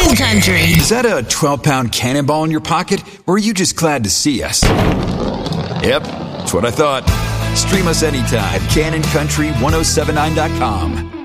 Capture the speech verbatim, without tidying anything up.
Cannon Country. Is that a twelve-pound cannonball in your pocket, or are you just glad to see us? Yep, that's what I thought. Stream us anytime. Cannon Country ten seventy-nine dot com.